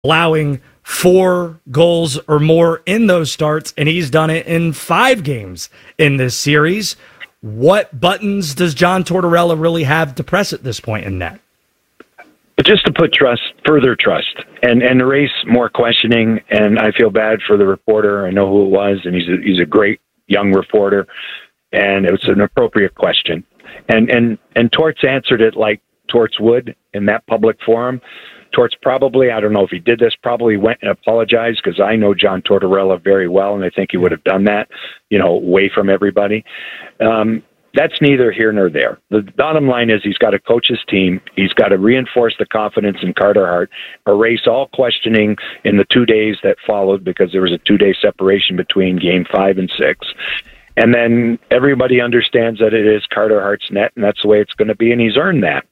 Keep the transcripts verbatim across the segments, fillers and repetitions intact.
allowing four goals or more in those starts, and he's done it in five games in this series. What buttons does John Tortorella really have to press at this point in net? Just to put trust, further trust, and and erase more questioning. And I feel bad for the reporter. I know who it was, and he's a, he's a great young reporter, and it was an appropriate question. And and and Torts answered it like Torts would in that public forum. Torts probably, I don't know if he did this, probably went and apologized, because I know John Tortorella very well, and I think he would have done that, you know, away from everybody. Um, That's neither here nor there. The bottom line is he's got to coach his team. He's got to reinforce the confidence in Carter Hart, erase all questioning in the two days that followed, because there was a two-day separation between game five and six. And then everybody understands that it is Carter Hart's net, and that's the way it's going to be, and he's earned that.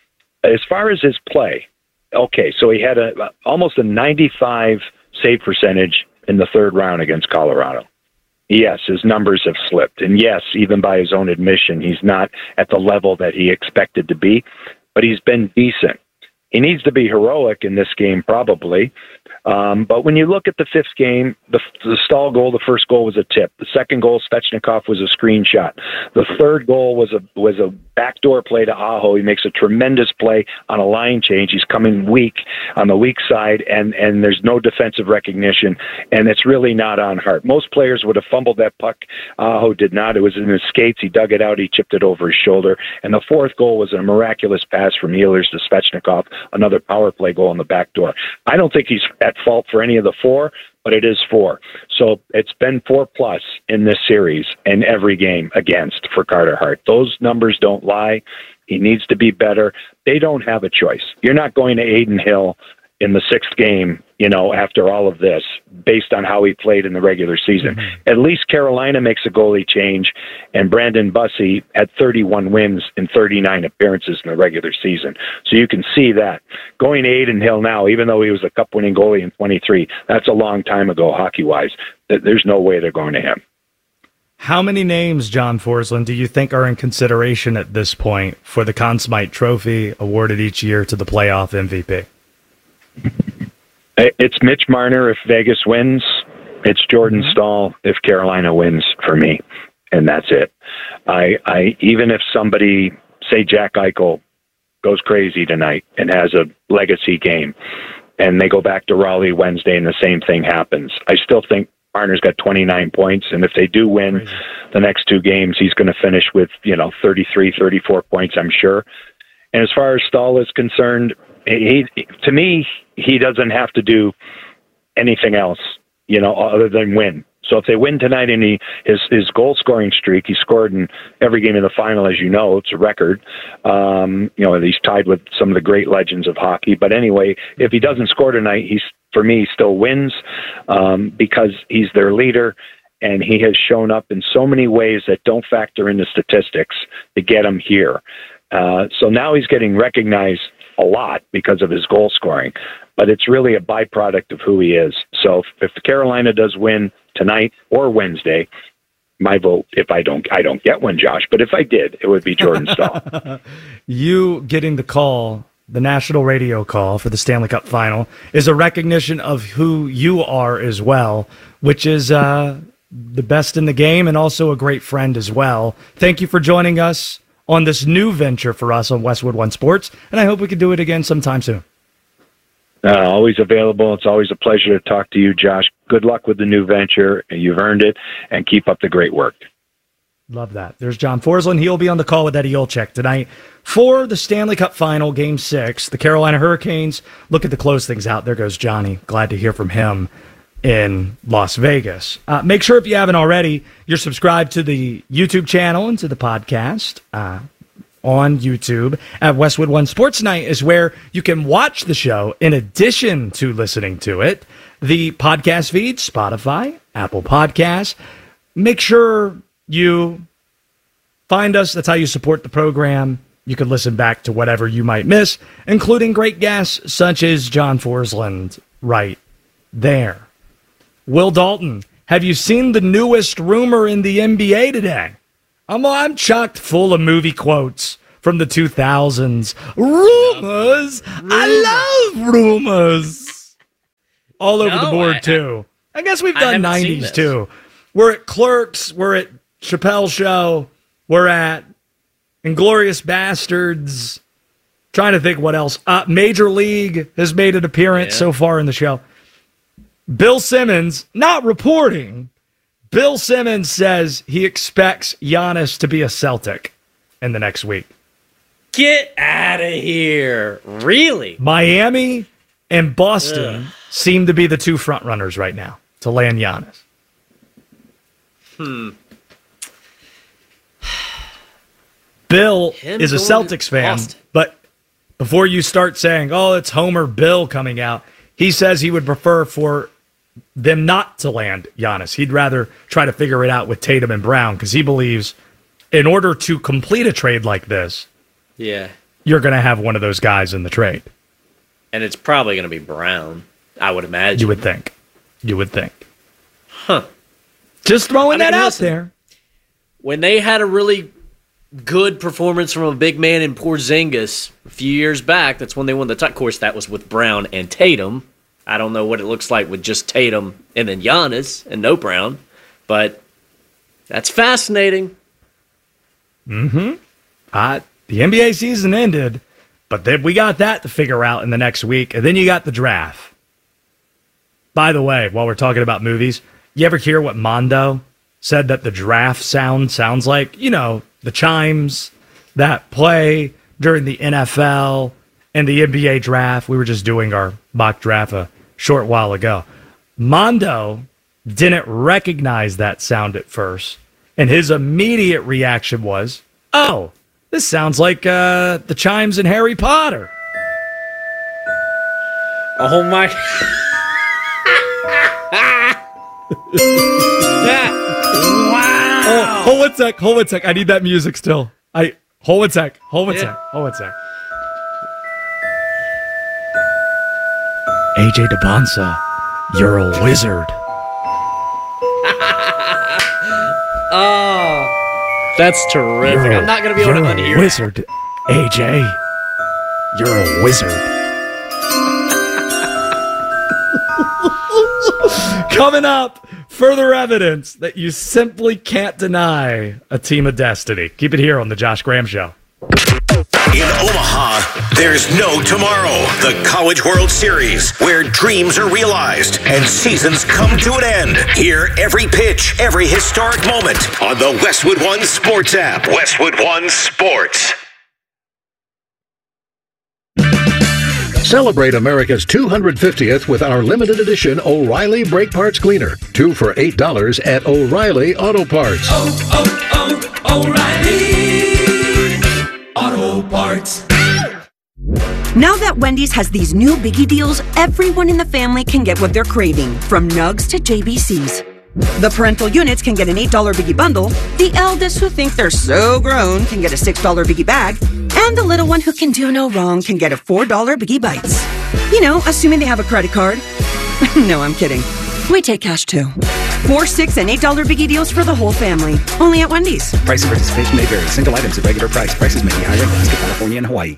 As far as his play, okay, so he had a almost a ninety-five save percentage in the third round against Colorado. Yes, his numbers have slipped. And yes, even by his own admission, he's not at the level that he expected to be, but he's been decent. He needs to be heroic in this game, probably. Um, but when you look at the fifth game, the, the Stahl goal, the first goal was a tip. The second goal, Svechnikov, was a screenshot. The third goal was a was a backdoor play to Aho. He makes a tremendous play on a line change. He's coming weak on the weak side, and, and there's no defensive recognition, and it's really not on Hart. Most players would have fumbled that puck. Aho did not. It was in his skates. He dug it out. He chipped it over his shoulder. And the fourth goal was a miraculous pass from Ehlers to Svechnikov, another power play goal in the back door. I don't think he's at fault for any of the four, but it is four. So it's been four plus in this series and every game against for Carter Hart. Those numbers don't lie. He needs to be better. They don't have a choice. You're not going to Adin Hill in the sixth game, you know, after all of this, based on how he played in the regular season. Mm-hmm. At least Carolina makes a goalie change, and Brandon Bussey had thirty-one wins in thirty-nine appearances in the regular season. So you can see that. Going to Adin Hill now, even though he was a cup-winning goalie in twenty-three, that's a long time ago hockey-wise. There's no way they're going to him. How many names, John Forslund, do you think are in consideration at this point for the Conn Smythe Trophy awarded each year to the playoff M V P? It's Mitch Marner if Vegas wins. It's Jordan mm-hmm. Stahl if Carolina wins for me, and that's it. I, I even if somebody, say Jack Eichel, goes crazy tonight and has a legacy game, and they go back to Raleigh Wednesday and the same thing happens, I still think Marner's got twenty-nine points, and if they do win crazy. the next two games, he's going to finish with, you know, thirty-three, thirty-four points, I'm sure. And as far as Stahl is concerned, he, to me, he doesn't have to do anything else, you know, other than win. So if they win tonight, and he his his goal scoring streak, he scored in every game in the final, as you know, it's a record. Um, you know, he's tied with some of the great legends of hockey. But anyway, if he doesn't score tonight, he's for me he still wins um, because he's their leader, and he has shown up in so many ways that don't factor into statistics to get him here. Uh, so now he's getting recognized a lot because of his goal scoring, but it's really a byproduct of who he is. So if, if Carolina does win tonight or Wednesday, my vote, if I don't, I don't get one, Josh, but if I did, it would be Jordan Stahl. You getting the call, the national radio call for the Stanley Cup final, is a recognition of who you are as well, which is uh, the best in the game and also a great friend as well. Thank you for joining us on this new venture for us on Westwood One Sports, and I hope we can do it again sometime soon. Uh, always available. It's always a pleasure to talk to you, Josh. Good luck with the new venture. You've earned it, and keep up the great work. Love that. There's John Forslund. He'll be on the call with Eddie Olczyk tonight for the Stanley Cup Final, Game six. The Carolina Hurricanes looking to close things out. There goes Johnny. Glad to hear from him in Las Vegas. Uh, make sure, if you haven't already, you're subscribed to the YouTube channel and to the podcast uh, on YouTube at Westwood One Sports Night is where you can watch the show in addition to listening to it. The podcast feed, Spotify, Apple Podcasts. Make sure you find us. That's how you support the program. You can listen back to whatever you might miss, including great guests such as John Forslund right there. Will Dalton, have you seen the newest rumor in the N B A today? I'm, I'm chocked full of movie quotes from the two thousands. Rumors? I love rumors. all over No, the board, I- too. I guess we've I done haven't seen nineties, this. too. We're at Clerks. We're at Chappelle Show. We're at Inglourious Bastards. Trying to think what else. Uh, Major League has made an appearance Yeah. so far in the show. Bill Simmons, not reporting. Bill Simmons says he expects Giannis to be a Celtic in the next week. Get out of here. Really? Miami and Boston Ugh. seem to be the two front runners right now to land Giannis. Hmm. Bill Him is a going Celtics to fan, Boston. but before you start saying, oh, it's Homer Bill coming out, he says he would prefer for them not to land Giannis. He'd rather try to figure it out with Tatum and Brown because he believes in order to complete a trade like this, Yeah. you're going to have one of those guys in the trade. And it's probably going to be Brown, I would imagine. You would think. You would think. Huh. Just throwing I mean, that out listen, there. When they had a really good performance from a big man in Porzingis a few years back, that's when they won the title. Of course, that was with Brown and Tatum. I don't know what it looks like with just Tatum and then Giannis and no Brown, but that's fascinating. Mm-hmm. Uh, the N B A season ended, but then we got that to figure out in the next week, and then you got the draft. By the way, while we're talking about movies, you ever hear what Mondo said that the draft sound sounds like? You know, the chimes that play during the N F L and the N B A draft. We were just doing our mock draft a short while ago. Mondo didn't recognize that sound at first, and his immediate reaction was, oh, this sounds like uh, the chimes in Harry Potter. Oh, my. Wow. Oh, hold one sec, hold one sec. I need that music still. I hold one sec, hold one Yeah. sec, hold one sec. A J DeBonsa, you're a wizard. Oh, that's terrific. You're a- I'm not going to be able to you're unhear a wizard, A J. You're a wizard. Coming up, further evidence that you simply can't deny a team of destiny. Keep it here on the Josh Graham Show. In Omaha, there's no tomorrow. The College World Series, where dreams are realized and seasons come to an end. Hear every pitch, every historic moment on the Westwood One Sports app. Westwood One Sports. Celebrate America's two hundred fiftieth with our limited edition O'Reilly Brake Parts Cleaner. Two for eight dollars at O'Reilly Auto Parts. Oh, oh, oh, O'Reilly Auto Parts. Now that Wendy's has these new biggie deals, everyone in the family can get what they're craving, from nugs to J B Cs. The parental units can get an eight dollar biggie bundle, the eldest who think they're so grown can get a six dollar biggie bag, and the little one who can do no wrong can get a four dollar biggie bites. You know, assuming they have a credit card. No, I'm kidding. We take cash too. Four, six, and eight dollar biggie deals for the whole family. Only at Wendy's. Price and participation may vary. Single items at regular price. Prices may be higher in Alaska, California, and Hawaii.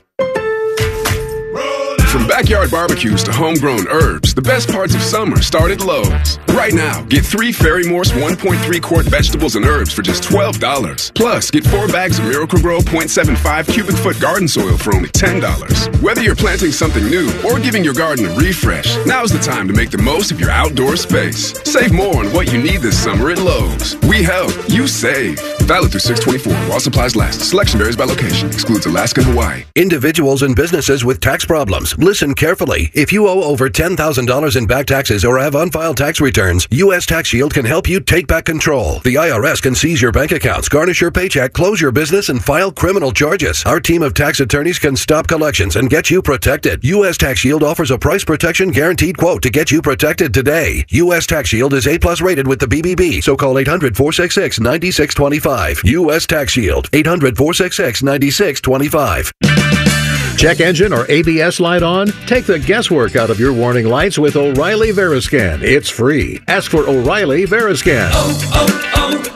From backyard barbecues to homegrown herbs, the best parts of summer start at Lowe's. Right now, get three Fairy Morse one point three quart vegetables and herbs for just twelve dollars. Plus, get four bags of Miracle Grow point seven five cubic foot garden soil for only ten dollars. Whether you're planting something new or giving your garden a refresh, now's the time to make the most of your outdoor space. Save more on what you need this summer at Lowe's. We help, you save. Valid through six twenty-four while supplies last. Selection varies by location. Excludes Alaska and Hawaii. Individuals and businesses with tax problems. Listen carefully. If you owe over ten thousand dollars in back taxes or have unfiled tax returns, U S Tax Shield can help you take back control. The I R S can seize your bank accounts, garnish your paycheck, close your business, and file criminal charges. Our team of tax attorneys can stop collections and get you protected. U S Tax Shield offers a price protection guaranteed quote to get you protected today. U S Tax Shield is A plus rated with the B B B, so call eight hundred, four six six, nine six two five. U S Tax Shield, eight hundred, four six six, nine six two five. Check engine or A B S light on? Take the guesswork out of your warning lights with O'Reilly Veriscan. It's free. Ask for O'Reilly Veriscan. Oh,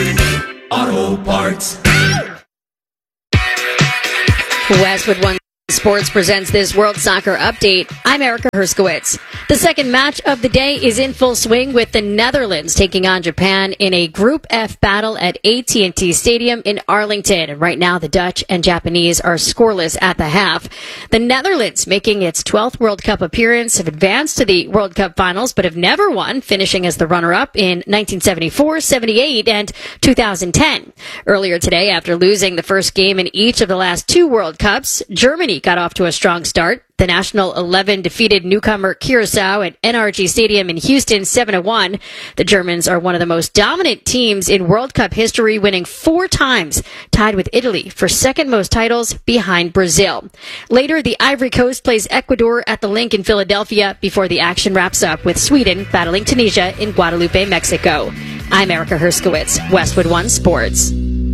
oh, oh, O'Reilly Auto Parts. Westwood One Sports presents this World Soccer Update. I'm Erica Herskowitz. The second match of the day is in full swing with the Netherlands taking on Japan in a Group F battle at A T and T Stadium in Arlington. And right now, the Dutch and Japanese are scoreless at the half. The Netherlands, making its twelfth World Cup appearance, have advanced to the World Cup finals, but have never won, finishing as the runner-up in nineteen seventy-four, seventy-eight, and two thousand ten. Earlier today, after losing the first game in each of the last two World Cups, Germany got off to a strong start. The National eleven defeated newcomer Curaçao at N R G Stadium in Houston seven to one. The Germans are one of the most dominant teams in World Cup history, winning four times, tied with Italy for second most titles behind Brazil. Later, the Ivory Coast plays Ecuador at the Link in Philadelphia before the action wraps up with Sweden battling Tunisia in Guadalupe, Mexico. I'm Erica Herskowitz, Westwood One Sports.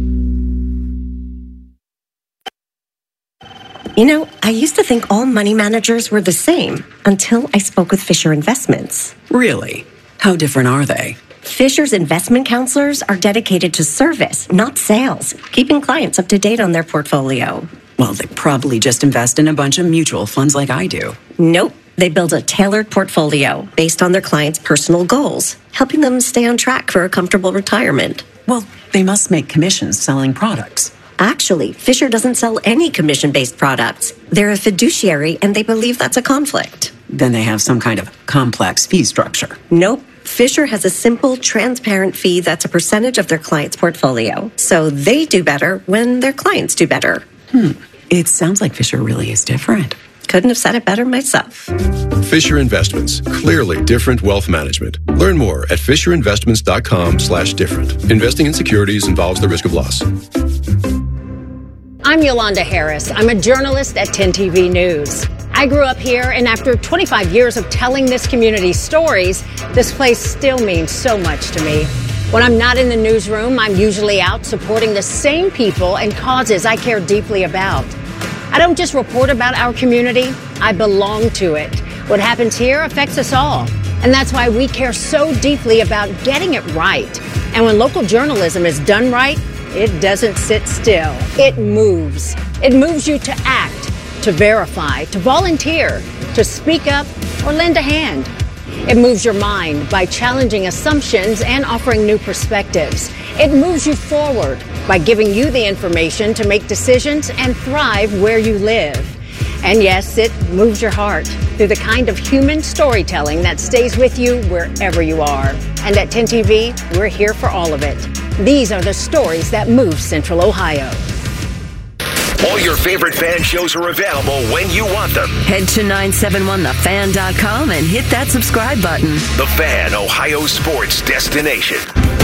You know, I used to think all money managers were the same until I spoke with Fisher Investments. Really? How different are they? Fisher's investment counselors are dedicated to service, not sales, keeping clients up to date on their portfolio. Well, they probably just invest in a bunch of mutual funds like I do. Nope. They build a tailored portfolio based on their clients' personal goals, helping them stay on track for a comfortable retirement. Well, they must make commissions selling products. Actually, Fisher doesn't sell any commission-based products. They're a fiduciary, and they believe that's a conflict. Then they have some kind of complex fee structure. Nope. Fisher has a simple, transparent fee that's a percentage of their client's portfolio. So they do better when their clients do better. Hmm. It sounds like Fisher really is different. Couldn't have said it better myself. Fisher Investments. Clearly different wealth management. Learn more at fisherinvestments.com slash different. Investing in securities involves the risk of loss. I'm Yolanda Harris. I'm a journalist at ten T V News. I grew up here, and after twenty-five years of telling this community's stories, this place still means so much to me. When I'm not in the newsroom, I'm usually out supporting the same people and causes I care deeply about. I don't just report about our community, I belong to it. What happens here affects us all. And that's why we care so deeply about getting it right. And when local journalism is done right, it doesn't sit still. It moves. It moves you to act, to verify, to volunteer, to speak up, or lend a hand. It moves your mind by challenging assumptions and offering new perspectives. It moves you forward by giving you the information to make decisions and thrive where you live. And yes, it moves your heart through the kind of human storytelling that stays with you wherever you are. And at ten T V, we're here for all of it. These are the stories that move Central Ohio. All your favorite fan shows are available when you want them. Head to nine seven one the fan dot com and hit that subscribe button. The Fan, Ohio sports destination.